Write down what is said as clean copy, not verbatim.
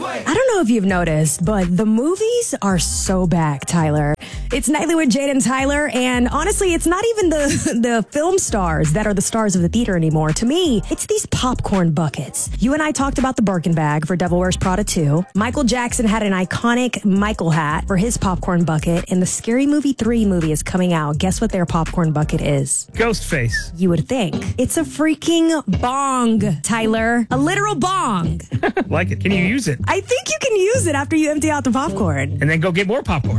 I don't know if you've noticed, but the movies are so back, Tyler. It's Nightly with Jade and Tyler, and honestly, it's not even the film stars that are the stars of the theater anymore. To me, it's these popcorn buckets. You and I talked about the Birkin bag for Devil Wears Prada 2. Michael Jackson had an iconic Michael hat for his popcorn bucket, and the Scary Movie 3 movie is coming out. Guess what their popcorn bucket is? Ghostface. You would think. It's a freaking bong, Tyler. A literal bong. Like it. Can you use it? I think you can use it after you empty out the popcorn. And then go get more popcorn.